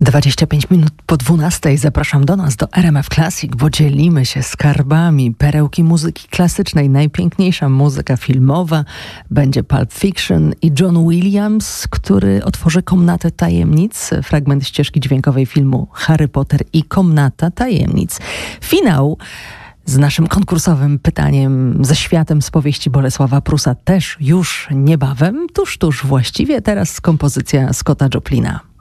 25 minut po 12 zapraszam do nas, do RMF Classic, bo dzielimy się skarbami, perełki muzyki klasycznej, najpiękniejsza muzyka filmowa. Będzie Pulp Fiction i John Williams, który otworzy Komnatę Tajemnic, fragment ścieżki dźwiękowej filmu Harry Potter i Komnata Tajemnic. Finał z naszym konkursowym pytaniem ze światem z powieści Bolesława Prusa też już niebawem, tuż właściwie, teraz kompozycja Scotta Joplina.